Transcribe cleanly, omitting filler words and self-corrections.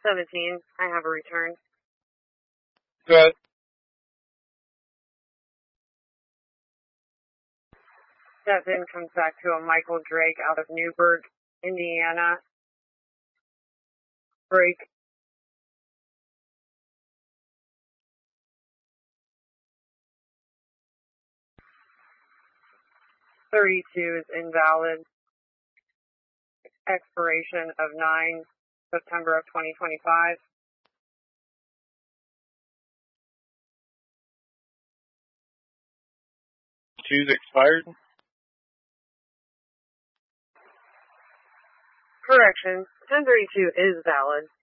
17. I have a return. Good. That then comes back to a Michael Drake out of Newburgh, Indiana. Break. $32 is invalid. Expiration of 9 September of 2025. Two's expired. Correction. 1032 is valid.